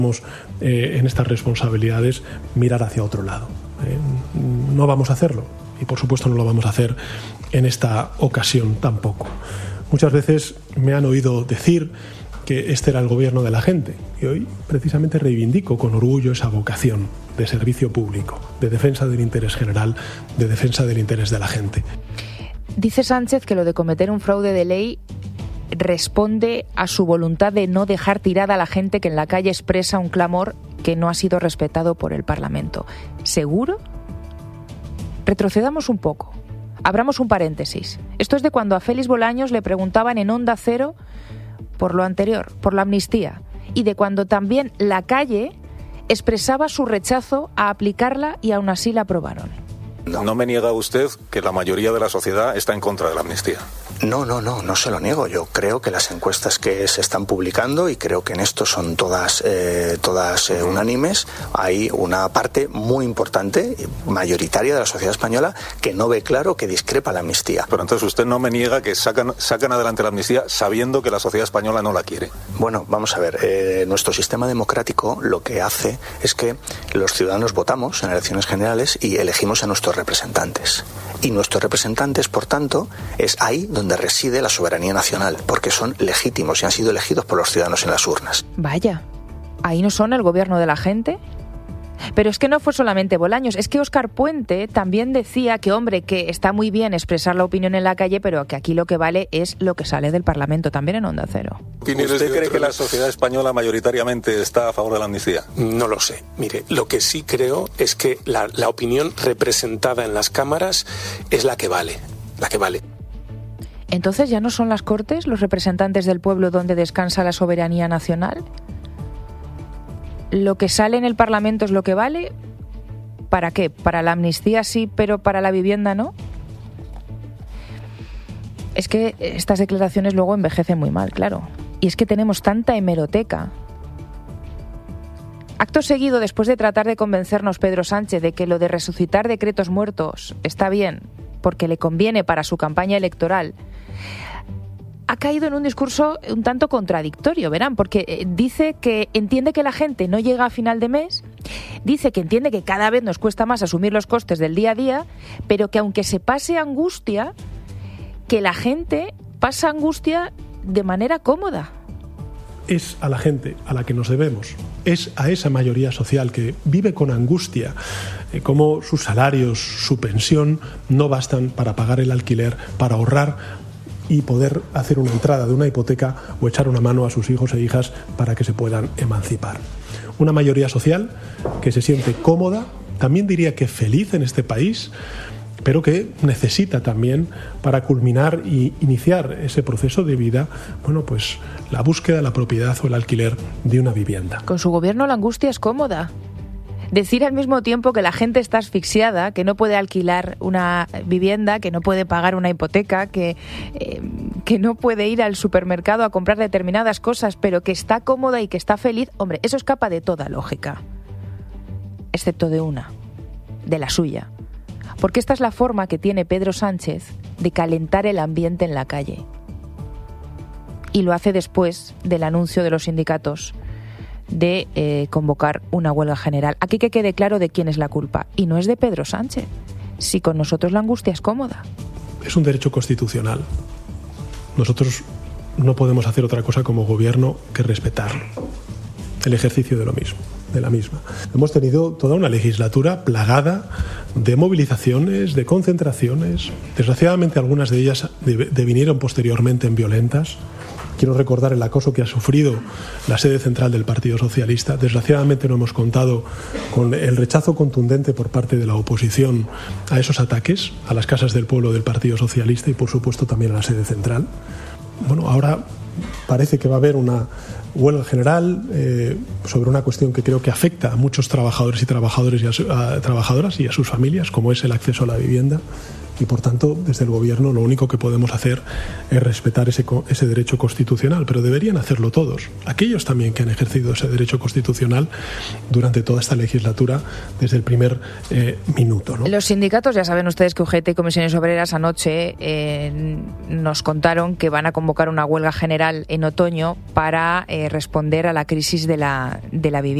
En estas responsabilidades mirar hacia otro lado. No vamos a hacerlo y por supuesto no lo vamos a hacer en esta ocasión tampoco. Muchas veces me han oído decir que este era el gobierno de la gente y hoy precisamente reivindico con orgullo esa vocación de servicio público, de defensa del interés general, de defensa del interés de la gente. Dice Sánchez que lo de cometer un fraude de ley responde a su voluntad de no dejar tirada a la gente que en la calle expresa un clamor que no ha sido respetado por el Parlamento. ¿Seguro? Retrocedamos un poco. Abramos un paréntesis. Esto es de cuando a Félix Bolaños le preguntaban en Onda Cero por lo anterior, por la amnistía, y de cuando también la calle expresaba su rechazo a aplicarla y aún así la aprobaron. No me niega usted que la mayoría de la sociedad está en contra de la amnistía. No se lo niego. Yo creo que las encuestas que se están publicando, y creo que en esto son todas unánimes, hay una parte muy importante, mayoritaria de la sociedad española, que no ve claro, que discrepa la amnistía. Pero entonces usted no me niega que sacan adelante la amnistía sabiendo que la sociedad española no la quiere. Bueno, vamos a ver, nuestro sistema democrático lo que hace es que los ciudadanos votamos en elecciones generales y elegimos a nuestros representantes. Y nuestros representantes, por tanto, es ahí donde reside la soberanía nacional, porque son legítimos y han sido elegidos por los ciudadanos en las urnas. Vaya, ¿ahí no son el gobierno de la gente? Pero es que no fue solamente Bolaños, es que Óscar Puente también decía que, hombre, que está muy bien expresar la opinión en la calle, pero que aquí lo que vale es lo que sale del Parlamento, también en Onda Cero. ¿Usted cree que la sociedad española mayoritariamente está a favor de la amnistía? No lo sé. Mire, lo que sí creo es que la opinión representada en las cámaras es la que vale. ¿Entonces ya no son las Cortes los representantes del pueblo donde descansa la soberanía nacional? ¿Lo que sale en el Parlamento es lo que vale? ¿Para qué? ¿Para la amnistía sí, pero para la vivienda no? Es que estas declaraciones luego envejecen muy mal, claro. Y es que tenemos tanta hemeroteca. Acto seguido, después de tratar de convencernos Pedro Sánchez de que lo de resucitar decretos muertos está bien, porque le conviene para su campaña electoral, ha caído en un discurso un tanto contradictorio, verán, porque dice que entiende que la gente no llega a final de mes, dice que entiende que cada vez nos cuesta más asumir los costes del día a día, pero que aunque se pase angustia, que la gente pasa angustia de manera cómoda. Es a la gente a la que nos debemos, es a esa mayoría social que vive con angustia, como sus salarios, su pensión no bastan para pagar el alquiler, para ahorrar y poder hacer una entrada de una hipoteca o echar una mano a sus hijos e hijas para que se puedan emancipar. Una mayoría social que se siente cómoda, también diría que feliz en este país, pero que necesita también, para culminar y iniciar ese proceso de vida, bueno, pues la búsqueda, la propiedad o el alquiler de una vivienda. Con su gobierno la angustia es cómoda. Decir al mismo tiempo que la gente está asfixiada, que no puede alquilar una vivienda, que no puede pagar una hipoteca, que no puede ir al supermercado a comprar determinadas cosas, pero que está cómoda y que está feliz, hombre, eso escapa de toda lógica. Excepto de una, de la suya. Porque esta es la forma que tiene Pedro Sánchez de calentar el ambiente en la calle. Y lo hace después del anuncio de los sindicatos de convocar una huelga general. Aquí que quede claro de quién es la culpa. Y no es de Pedro Sánchez. Si con nosotros la angustia es cómoda. Es un derecho constitucional. Nosotros no podemos hacer otra cosa como gobierno que respetarlo. El ejercicio de lo mismo, de la misma. Hemos tenido toda una legislatura plagada de movilizaciones, de concentraciones. Desgraciadamente algunas de ellas devinieron posteriormente en violentas. Quiero recordar el acoso que ha sufrido la sede central del Partido Socialista. Desgraciadamente no hemos contado con el rechazo contundente por parte de la oposición a esos ataques, a las casas del pueblo del Partido Socialista y por supuesto también a la sede central. Bueno, ahora parece que va a haber una huelga general sobre una cuestión que creo que afecta a muchos trabajadores y trabajadoras y a sus familias, como es el acceso a la vivienda. Y por tanto, desde el Gobierno lo único que podemos hacer es respetar ese derecho constitucional, pero deberían hacerlo todos, aquellos también que han ejercido ese derecho constitucional durante toda esta legislatura desde el primer minuto, ¿no? Los sindicatos, ya saben ustedes que UGT y Comisiones Obreras anoche nos contaron que van a convocar una huelga general electoral en otoño para responder a la crisis de la vivienda.